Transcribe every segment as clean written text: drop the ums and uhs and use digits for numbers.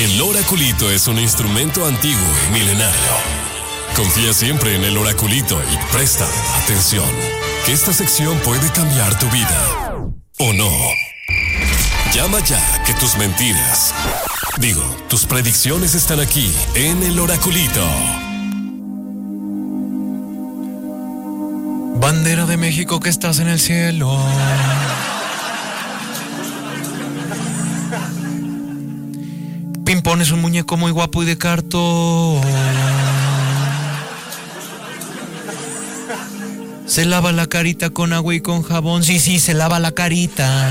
El oraculito es un instrumento antiguo y milenario. Confía siempre en el oraculito y presta atención, que esta sección puede cambiar tu vida. ¿O no? Llama ya, que tus mentiras, tus predicciones están aquí en el oraculito. Bandera de México que estás en el cielo. Pimpón es un muñeco muy guapo y de cartón. Se lava la carita con agua y con jabón. Sí, se lava la carita.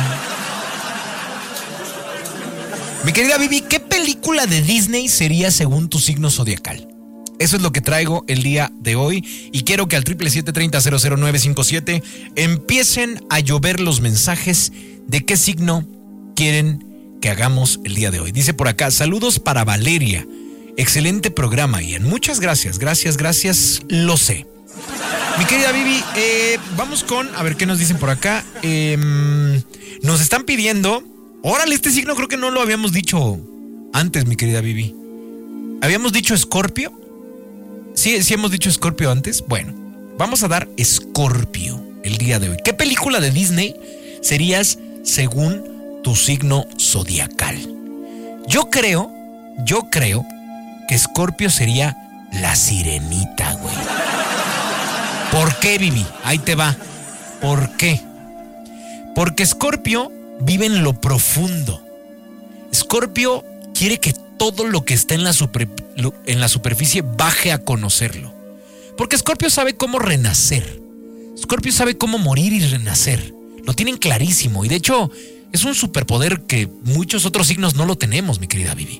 Mi querida Vivi, ¿qué película de Disney sería según tu signo zodiacal? Eso es lo que traigo el día de hoy y quiero que al 777-300957 empiecen a llover los mensajes de qué signo quieren que hagamos el día de hoy. Dice por acá, saludos para Valeria. Excelente programa, Ian. Muchas gracias, lo sé. Mi querida Vivi, vamos con, a ver qué nos dicen por acá. Nos están pidiendo, órale, este signo creo que no lo habíamos dicho antes, mi querida Vivi. ¿Habíamos dicho Escorpio? Sí hemos dicho Escorpio antes. Bueno, vamos a dar Escorpio el día de hoy. ¿Qué película de Disney serías según tu signo zodiacal? Yo creo que Escorpio sería la Sirenita, güey. ¿Por qué, Vivi? Ahí te va. ¿Por qué? Porque Escorpio vive en lo profundo. Escorpio quiere que todo lo que está en la superficie baje a conocerlo. Porque Escorpio sabe cómo renacer. Escorpio sabe cómo morir y renacer. Lo tienen clarísimo. Y de hecho, es un superpoder que muchos otros signos no lo tenemos, mi querida Vivi.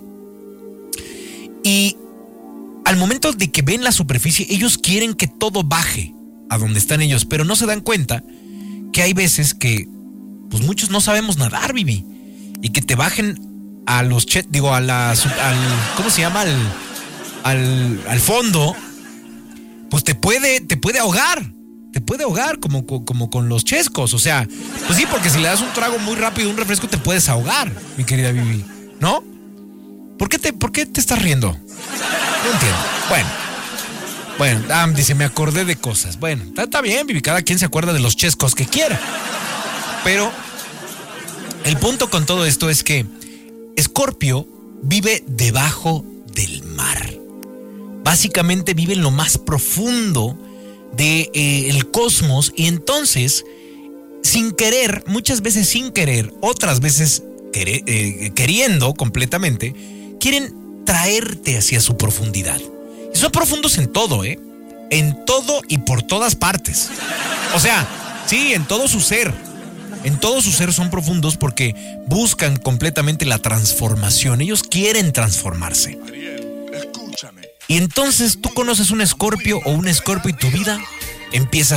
Y al momento de que ven la superficie, ellos quieren que todo baje a donde están ellos, pero no se dan cuenta que hay veces que pues muchos no sabemos nadar, Vivi, y que te bajen a los ¿cómo se llama? Al fondo, pues te puede ahogar. Te puede ahogar como con los chescos. O sea, pues sí, porque si le das un trago muy rápido, un refresco, te puedes ahogar, mi querida Vivi, ¿no? ¿Por qué te estás riendo? No entiendo. Bueno, dice, me acordé de cosas. Bueno, está bien, Vivi, cada quien se acuerda de los chescos que quiera. Pero el punto con todo esto es que Escorpio vive debajo del mar. Básicamente vive en lo más profundo del cosmos y entonces, sin querer, muchas veces sin querer, otras veces queriendo completamente, quieren traerte hacia su profundidad. Y son profundos en todo, en todo y por todas partes. O sea, sí, en todo su ser. En todo su ser son profundos porque buscan completamente la transformación. Ellos quieren transformarse. Ariel, escúchame. Y entonces tú conoces un Escorpio o un Escorpio y tu vida empieza